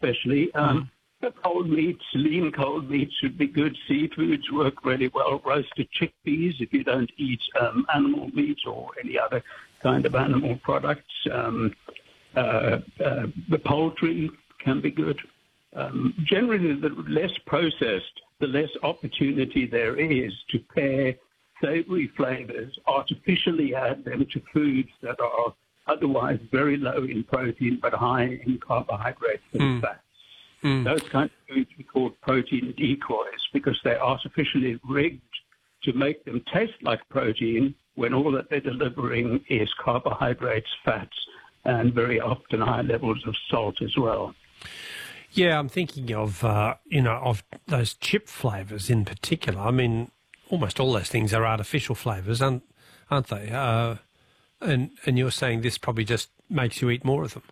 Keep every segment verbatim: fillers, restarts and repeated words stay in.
especially. Um, mm. Cold meats, lean cold meats would be good. Seafoods work really well. Roasted chickpeas, if you don't eat um, animal meat or any other kind of animal products. Um, uh, uh, the poultry can be good. Um, generally, the less processed, the less opportunity there is to pair savory flavors, artificially add them to foods that are otherwise very low in protein but high in carbohydrates and mm. fats. Mm. Those kinds of foods we call protein decoys because they're artificially rigged to make them taste like protein when all that they're delivering is carbohydrates, fats, and very often high levels of salt as well. Yeah, I'm thinking of, uh, you know, of those chip flavours in particular. I mean, almost all those things are artificial flavours, aren't, aren't they? Uh, and, and you're saying this probably just makes you eat more of them.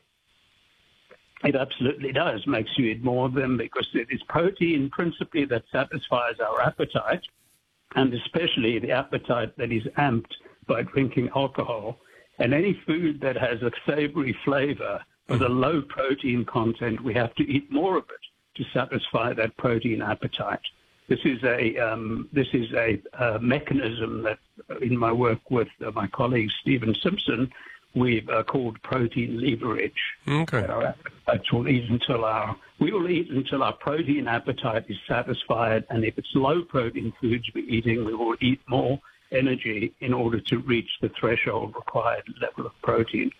It absolutely does, makes you eat more of them because it is protein principally that satisfies our appetite, and especially the appetite that is amped by drinking alcohol. And any food that has a savoury flavour with a low protein content, we have to eat more of it to satisfy that protein appetite. This is a um, this is a, a mechanism that, in my work with uh, my colleague Stephen Simpson, we've uh, called protein leverage. Okay. Our appetites will eat until our we will eat until our protein appetite is satisfied, and if it's low protein foods we're eating, we will eat more energy in order to reach the threshold required level of protein.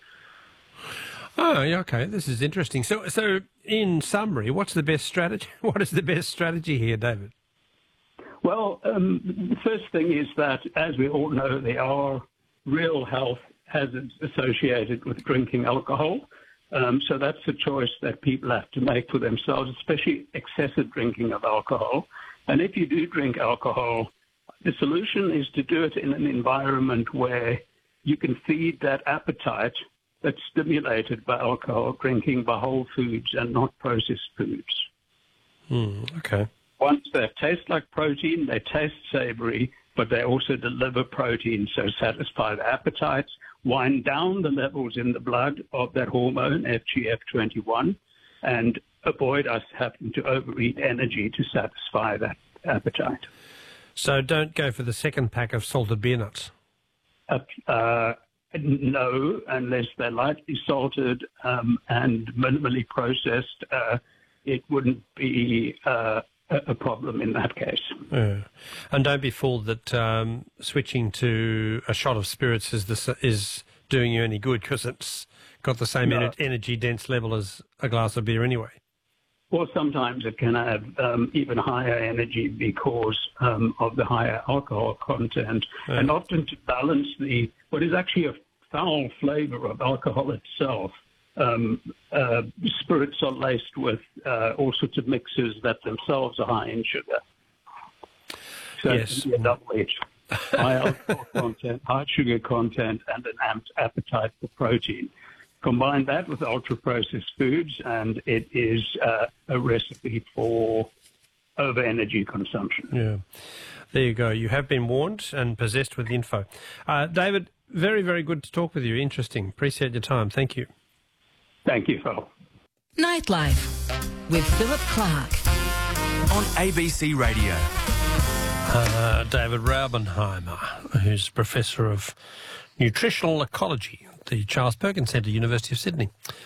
Oh, yeah, okay. This is interesting. So, so in summary, what's the best strategy? What is the best strategy here, David? Well, um, the first thing is that, as we all know, there are real health hazards associated with drinking alcohol. Um, so that's a choice that people have to make for themselves, especially excessive drinking of alcohol. And if you do drink alcohol, the solution is to do it in an environment where you can feed that appetite that's stimulated by alcohol drinking by whole foods and not processed foods. Mm, okay. Once they taste like protein, they taste savory, but they also deliver protein, so satisfy the appetites, wind down the levels in the blood of that hormone, F G F twenty-one, and avoid us having to overeat energy to satisfy that appetite. So don't go for the second pack of salted beer nuts? Uh, uh, No, unless they're lightly salted um, and minimally processed, uh, it wouldn't be uh, a problem in that case. Yeah. And don't be fooled that um, switching to a shot of spirits is the, is doing you any good because it's got the same no. ener- energy-dense level as a glass of beer anyway. Well, sometimes it can have um, even higher energy because um, of the higher alcohol content. Yeah. And often to balance the what is actually a foul flavour of alcohol itself, um, uh, spirits are laced with uh, all sorts of mixes that themselves are high in sugar. So yes. It can be a double edge. High alcohol content, high sugar content, and an amped appetite for protein. Combine that with ultra-processed foods, and it is uh, a recipe for over-energy consumption. Yeah. There you go. You have been warned and possessed with info. Uh, David, very, very good to talk with you. Interesting. Appreciate your time. Thank you. Thank you, Phil. Nightlife with Philip Clark. On A B C Radio. Uh, David Raubenheimer, who's Professor of Nutritional Ecology at the Charles Perkins Centre, University of Sydney.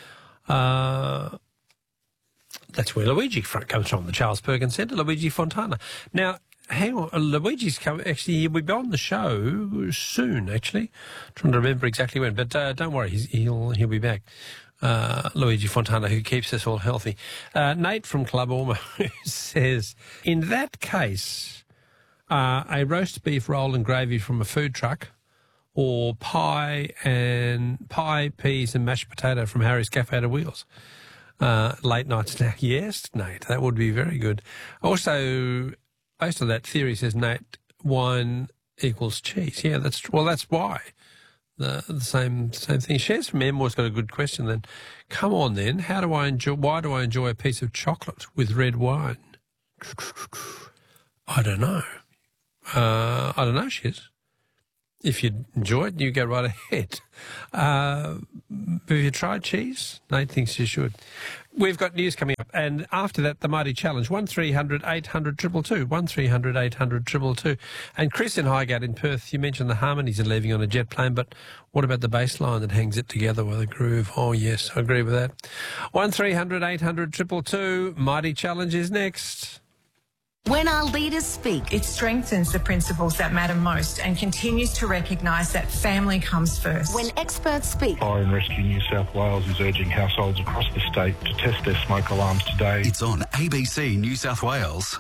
Uh, that's where Luigi comes from, the Charles Perkins Centre, Luigi Fontana. Now, hang on, Luigi's come, actually, he'll be on the show soon, actually. I'm trying to remember exactly when, but uh, don't worry, he's, he'll he'll be back. Uh, Luigi Fontana, who keeps us all healthy. Uh, Nate from Club Ormo says, in that case, uh, a roast beef roll and gravy from a food truck, or pie and pie, peas and mashed potato from Harry's Cafe to Wheels. Uh, late night snack. Yes, Nate, that would be very good. Also, based on that theory, says Nate, wine equals cheese. Yeah, that's well, that's why. The, the same same thing. Shares from Emmore's got a good question then. Come on then, how do I enjoy, why do I enjoy a piece of chocolate with red wine? I don't know. Uh, I don't know, Shiz. If you enjoy it, you go right ahead. Uh, have you tried cheese? Nate thinks you should. We've got news coming up, and after that, the Mighty Challenge, one three hundred eight hundred two two two, one three hundred eight hundred two two two. And Chris in Highgate in Perth, you mentioned the harmonies are leaving on a jet plane, but what about the bass line that hangs it together with a groove? Oh, yes, I agree with that. one three hundred eight hundred two two two, Mighty Challenge is next. When our leaders speak, it strengthens the principles that matter most and continues to recognise that family comes first. when experts speak, Fire and Rescue New South Wales is urging households across the state to test their smoke alarms today. It's on A B C New South Wales.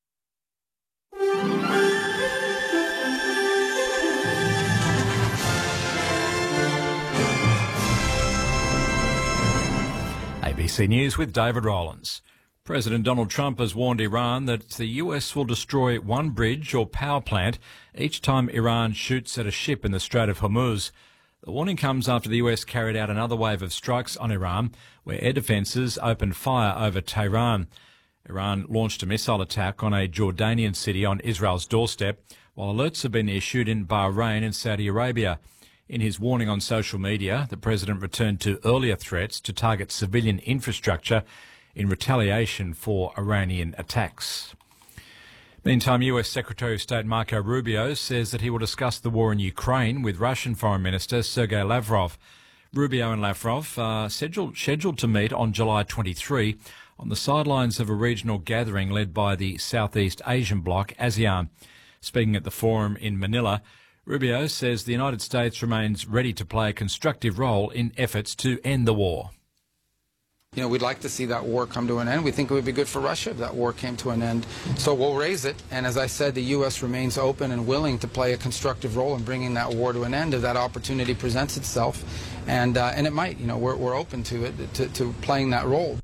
A B C News with David Rowlands. President Donald Trump has warned Iran that the U S will destroy one bridge or power plant each time Iran shoots at a ship in the Strait of Hormuz. The warning comes after the U S carried out another wave of strikes on Iran, where air defences opened fire over Tehran. Iran launched a missile attack on a Jordanian city on Israel's doorstep, while alerts have been issued in Bahrain and Saudi Arabia. In his warning on social media, the president returned to earlier threats to target civilian infrastructure in retaliation for Iranian attacks. Meantime, U S Secretary of State Marco Rubio says that he will discuss the war in Ukraine with Russian Foreign Minister Sergei Lavrov. Rubio and Lavrov are scheduled, scheduled to meet on July twenty-third on the sidelines of a regional gathering led by the Southeast Asian bloc, ASEAN. Speaking at the forum in Manila, Rubio says the United States remains ready to play a constructive role in efforts to end the war. You know, we'd like to see that war come to an end. We think it would be good for Russia if that war came to an end. So we'll raise it. And as I said, the U S remains open and willing to play a constructive role in bringing that war to an end if that opportunity presents itself. And uh, and it might. You know, we're, we're open to it, to, to playing that role.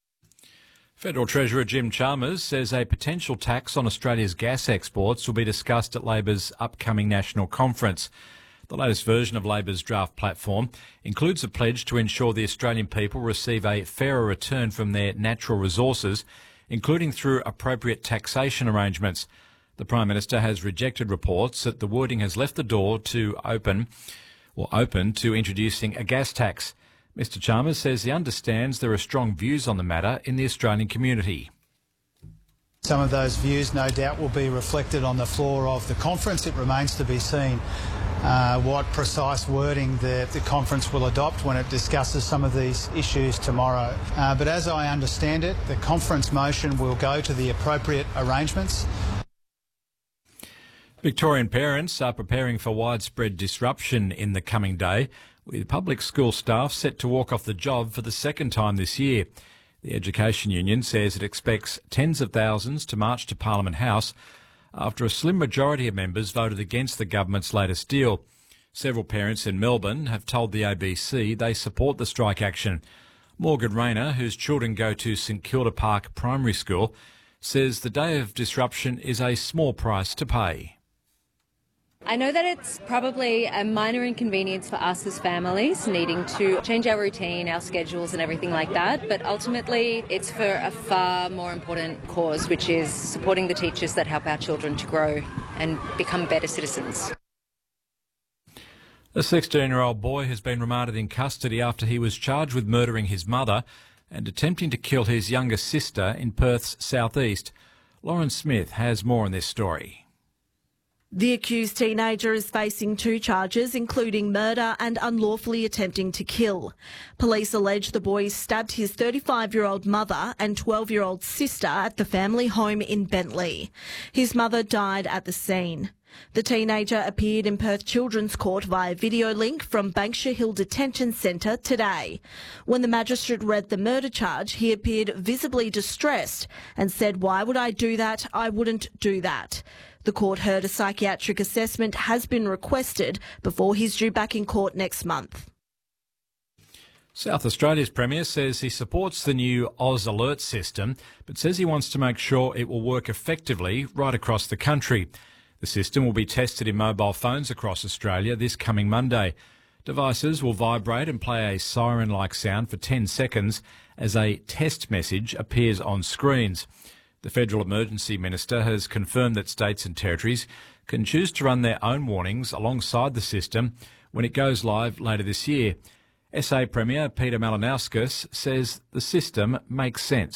Federal Treasurer Jim Chalmers says a potential tax on Australia's gas exports will be discussed at Labor's upcoming national conference. The latest version of Labor's draft platform includes a pledge to ensure the Australian people receive a fairer return from their natural resources, including through appropriate taxation arrangements. The Prime Minister has rejected reports that the wording has left the door to open or open to introducing a gas tax. Mr Chalmers says he understands there are strong views on the matter in the Australian community. Some of those views no doubt will be reflected on the floor of the conference. It remains to be seen uh, what precise wording the, the conference will adopt when it discusses some of these issues tomorrow. Uh, but as I understand it, the conference motion will go to the appropriate arrangements. Victorian parents are preparing for widespread disruption in the coming day, with public school staff set to walk off the job for the second time this year. The Education Union says it expects tens of thousands to march to Parliament House after a slim majority of members voted against the government's latest deal. Several parents in Melbourne have told the A B C they support the strike action. Morgan Rayner, whose children go to St Kilda Park Primary School, says the day of disruption is a small price to pay. I know that it's probably a minor inconvenience for us as families needing to change our routine, our schedules and everything like that, but ultimately it's for a far more important cause, which is supporting the teachers that help our children to grow and become better citizens. A sixteen-year-old boy has been remanded in custody after he was charged with murdering his mother and attempting to kill his younger sister in Perth's southeast. Lauren Smith has more on this story. The accused teenager is facing two charges, including murder and unlawfully attempting to kill. Police allege the boy stabbed his thirty-five-year-old mother and twelve-year-old sister at the family home in Bentley. His mother died at the scene. The teenager appeared in Perth Children's Court via video link from Banksia Hill Detention Centre today. When the magistrate read the murder charge, he appeared visibly distressed and said, "Why would I do that? I wouldn't do that." The court heard a psychiatric assessment has been requested before he's due back in court next month. South Australia's Premier says he supports the new Oz Alert system, but says he wants to make sure it will work effectively right across the country. The system will be tested in mobile phones across Australia this coming Monday. Devices will vibrate and play a siren-like sound for ten seconds as a test message appears on screens. The Federal Emergency Minister has confirmed that states and territories can choose to run their own warnings alongside the system when it goes live later this year. S A Premier Peter Malinauskas says the system makes sense.